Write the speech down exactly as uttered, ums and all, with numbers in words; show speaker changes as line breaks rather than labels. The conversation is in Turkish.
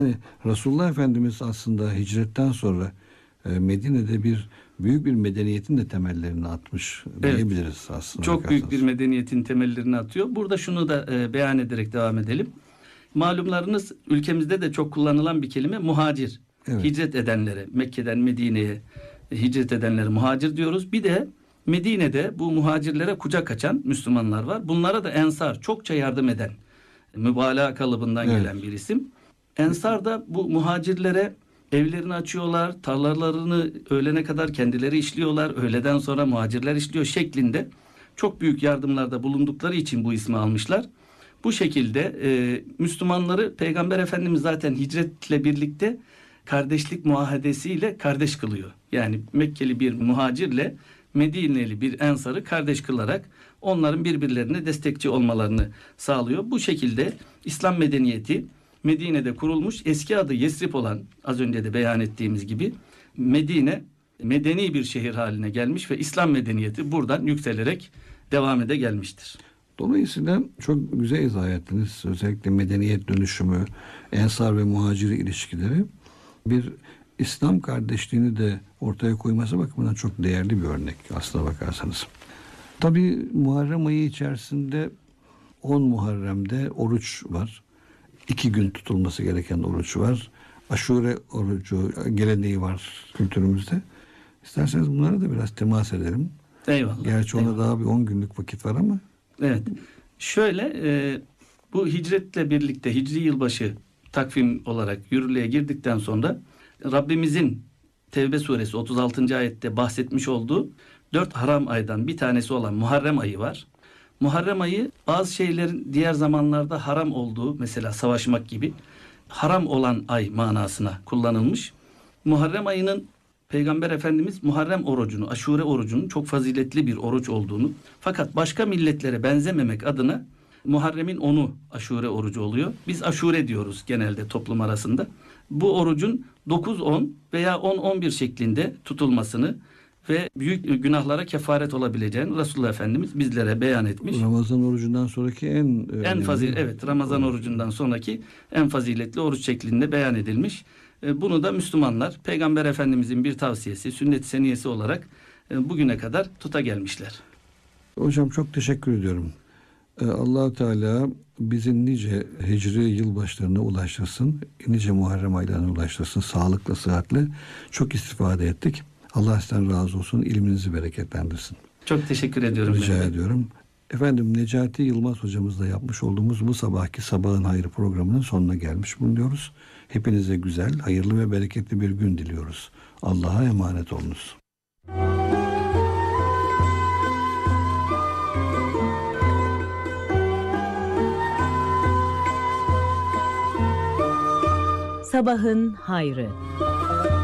Yani Resulullah Efendimiz aslında hicretten sonra e, Medine'de bir büyük bir medeniyetin de temellerini atmış
Evet.
diyebiliriz aslında.
Çok büyük bir
bakarsanız.
medeniyetin temellerini atıyor. Burada şunu da e, beyan ederek devam edelim. Malumlarınız ülkemizde de çok kullanılan bir kelime muhacir.
Evet.
Hicret edenlere, Mekke'den Medine'ye hicret edenlere muhacir diyoruz. Bir de Medine'de bu muhacirlere kucak açan Müslümanlar var. Bunlara da ensar, çokça yardım eden, mübalağa kalıbından
Evet.
gelen bir isim. Ensar da bu muhacirlere evlerini açıyorlar, tarlalarını öğlene kadar kendileri işliyorlar, öğleden sonra muhacirler işliyor şeklinde çok büyük yardımlarda bulundukları için bu ismi almışlar. Bu şekilde e, Müslümanları Peygamber Efendimiz zaten hicretle birlikte kardeşlik muahedesiyle kardeş kılıyor. Yani Mekkeli bir muhacirle Medineli bir ensarı kardeş kılarak onların birbirlerine destekçi olmalarını sağlıyor. Bu şekilde İslam medeniyeti Medine'de kurulmuş, eski adı Yesrib olan, az önce de beyan ettiğimiz gibi Medine medeni bir şehir haline gelmiş ve İslam medeniyeti buradan yükselerek devam ede gelmiştir.
Dolayısıyla çok güzel izah ettiniz. Özellikle medeniyet dönüşümü, ensar ve muhacir ilişkileri bir İslam kardeşliğini de ortaya koyması bakımından çok değerli bir örnek aslına bakarsanız. Tabii Muharrem ayı içerisinde on Muharrem'de oruç var. İki gün tutulması gereken oruç var. Aşure orucu geleneği var kültürümüzde. İsterseniz bunlara da biraz temas edelim.
Eyvallah.
Gerçi ona
eyvallah.
daha bir on günlük vakit var ama.
Evet. Şöyle e, bu hicretle birlikte Hicri yılbaşı takvim olarak yürürlüğe girdikten sonra Rabbimizin Tevbe suresi otuz altıncı ayette bahsetmiş olduğu dört haram aydan bir tanesi olan Muharrem ayı var. Muharrem ayı bazı şeylerin diğer zamanlarda haram olduğu, mesela savaşmak gibi haram olan ay manasına kullanılmış. Muharrem ayının Peygamber Efendimiz Muharrem orucunu, Aşure orucunun çok faziletli bir oruç olduğunu, fakat başka milletlere benzememek adına Muharrem'in onu Aşure orucu oluyor. Biz Aşure diyoruz genelde toplum arasında. Bu orucun dokuz on veya on on bir şeklinde tutulmasını ve büyük günahlara kefaret olabileceğini Resulullah Efendimiz bizlere beyan etmiş.
Ramazan orucundan sonraki en
En fazil evet Ramazan orucundan sonraki en faziletli oruç şeklinde beyan edilmiş. Bunu da Müslümanlar Peygamber Efendimizin bir tavsiyesi, sünnet-i seniyesi olarak bugüne kadar tuta gelmişler.
Hocam çok teşekkür ediyorum. Allah-u Teala bizi nice hicri yılbaşlarına ulaştırsın. Nice Muharrem aylarına ulaştırsın. Sağlıklı, sıhhatle çok istifade ettik. Allah sizden razı olsun. İlminizi bereketlendirsin.
Çok teşekkür ediyorum.
Rica
ben.
ediyorum. Efendim Necati Yılmaz hocamızla yapmış olduğumuz bu sabahki Sabahın Hayrı programının sonuna gelmiş bulunuyoruz. Hepinize güzel, hayırlı ve bereketli bir gün diliyoruz. Allah'a emanet olunuz.
Sabahın Hayrı.